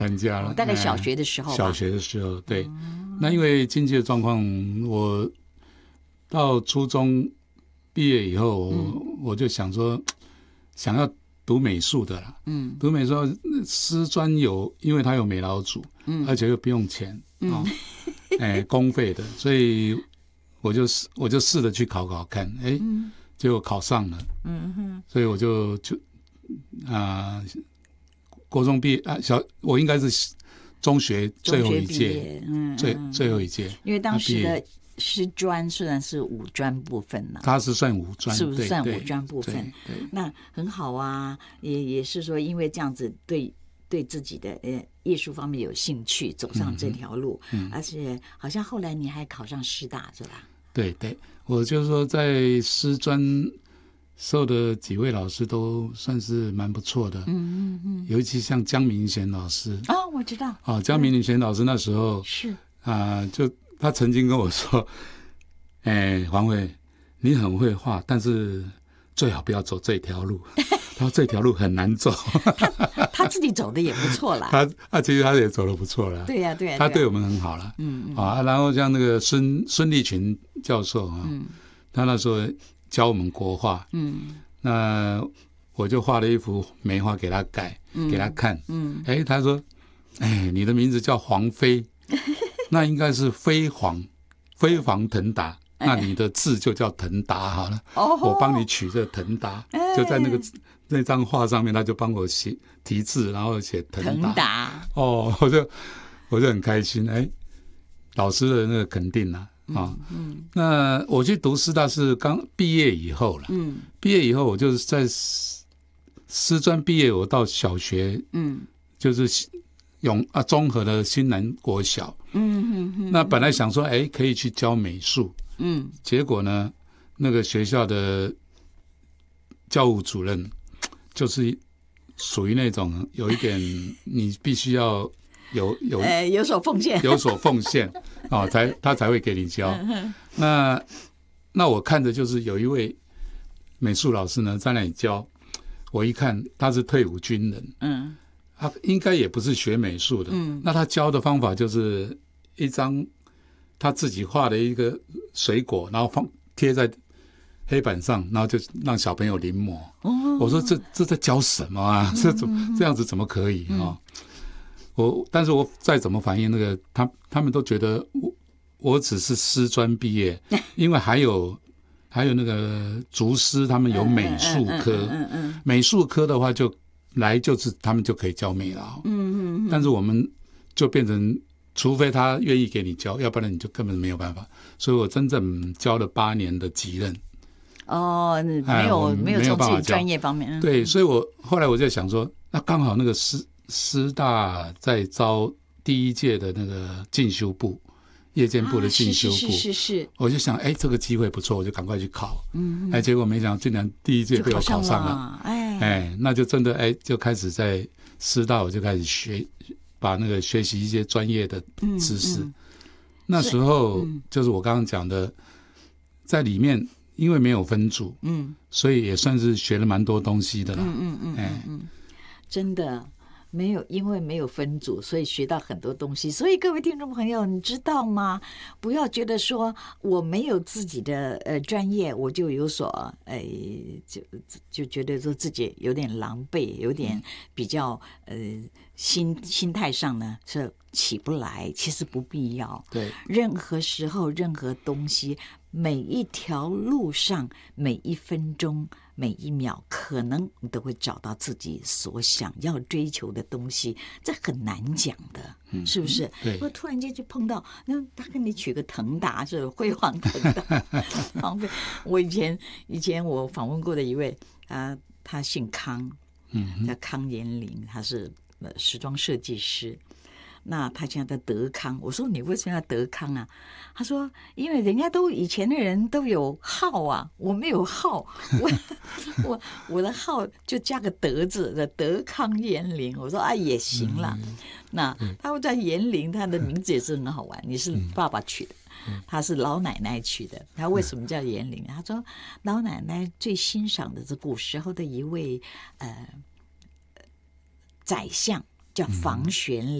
参加了， 大概小学的时候吧。 小学的时候，对。那因为经济的状况，我到初中毕业以后，我就想说，想要读美术的啦。读美术师专有，因为它有美劳组，而且又不用钱公费的，所以我就试着去考考看，结果考上了。所以我就国中毕业我应该是中学最后一届，最后一届， 因为当时的师专虽然是五专部分呢， 它是算五专， 是不是算五专部分？ 对， 那很好啊，也是说因为这样子对自己的艺术方面有兴趣，走上这条路，而且好像后来你还考上师大是吧？ 对，我就是说在师专受的几位老师都算是蛮不错的，尤其像江明贤老师我知道江明贤老师那时候是就他曾经跟我说，黄伟，你很会画，但是最好不要走这条路。他说这条路很难走。 他自己走的也不错啦。 其实他也走得不错啦。 对呀， 他对我们很好啦。然后像那个孙立群教授他那时候教我们国画，那我就画了一幅梅花给他改，给他看，他说，你的名字叫黄飞，那应该是飞黄腾达，那你的字就叫腾达好了，我帮你取这腾达，就在那张画上面，他就帮我写题字，然后写腾达，我就很开心，老师的那个肯定啦。那我去读师大是刚毕业以后了，毕业以后我就是在师专毕业，我到小学，就是综合的新南国小，那本来想说，可以去教美术，结果呢，那个学校的教务主任就是属于那种有一点，你必须要有所奉献， 他才会给你教。那我看着就是有一位美术老师呢在那里教，我一看他是退伍军人，他应该也不是学美术的，那他教的方法就是一张他自己画的一个水果，然后贴在黑板上，然后就让小朋友临摹。我说这在教什么啊？这样子怎么可以啊？但是我再怎么反映那个他们都觉得我只是师专毕业，因为还有那个竹师他们有美术科，美术科的话就是他们就可以教美劳，但是我们就变成除非他愿意给你教，要不然你就根本没有办法。所以我真正教了8年的级任。 没有从自己专业方面。 对，所以后来我在想说，那刚好那个师大在招第一届的那个进修部，夜间部的进修部， 是，我就想，这个机会不错，我就赶快去考，结果没想到竟然第一届被我考上了，那就真的就开始在师大，我就开始把那个学习一些专业的知识。那时候就是我刚刚讲的，在里面因为没有分组，所以也算是学了蛮多东西的啦。 真的。因为没有分组，所以学到很多东西。所以各位听众朋友，你知道吗？不要觉得说我没有自己的专业，我就有所就觉得说自己有点狼狈，有点比较心态上呢是起不来。其实不必要。 对， 任何时候任何东西，每一条路上每一分钟每一秒，可能你都会找到自己所想要追求的东西，这很难讲的，是不是？ 对。 我突然间就碰到，那他跟你取个腾达，是辉煌腾达。我以前我访问过的一位，他姓康，叫康延龄，他是时装设计师。那他现在在德康，我说你为什么要德康啊？他说因为人家以前的人都有号啊，我没有号，我的号就加个德字的德康延龄。我说也行啦。那他会在延龄，他的名字也是很好玩，你是爸爸取的，他是老奶奶取的。他为什么叫延龄？他说老奶奶最欣赏的是古时候的一位宰相。 叫房玄龄。